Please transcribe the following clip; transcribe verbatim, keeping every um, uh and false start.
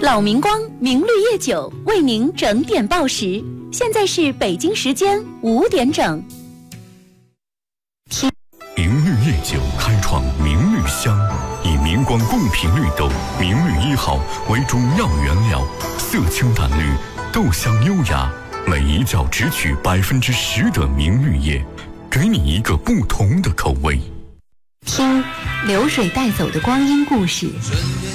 老明光明绿叶酒为您整点报时，现在是北京时间五点整。 明绿叶酒开创明绿香，以明光贡品绿豆明绿一号为主要原料，色清淡绿，豆香优雅，每一窖只取百分之十的明绿叶，给你一个不同的口味。 听流水带走的光阴故事，